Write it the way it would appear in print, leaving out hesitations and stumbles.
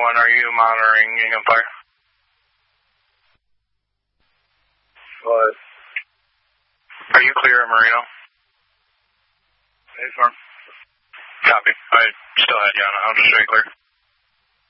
911, are you monitoring Ingham Fire? What? Are you clear at Marino? Hey, farm. Copy. I still had you on. I'll just show you clear.